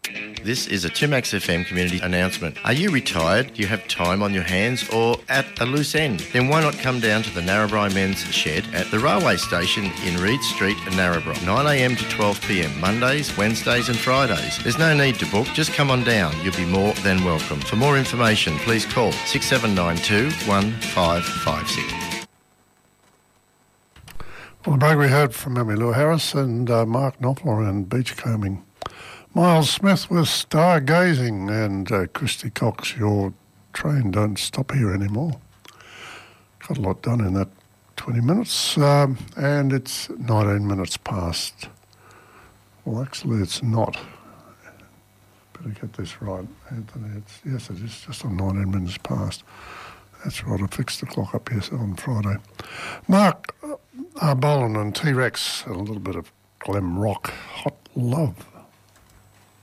This is a 2Max FM community announcement. Are you retired? Do you have time on your hands or at a loose end? Then why not come down to the Narrabri Men's Shed at the railway station in Reed Street in Narrabri, 9am to 12pm, Mondays, Wednesdays and Fridays. There's no need to book, just come on down. You'll be more than welcome. For more information, please call 6792 1556. Well, the break we heard from Emmylou Harris and Mark Knopfler and beachcombing. Miles Smith with stargazing, and Christy Cox, your train don't stop here anymore. Got a lot done in that 20 minutes, and it's 19 minutes past. Well, actually, it's not. Better get this right, Anthony. Yes, it is just on 19 minutes past. That's right, I fixed the clock up here on Friday. Mark Bolan and T-Rex, and a little bit of glam rock, Hot Love.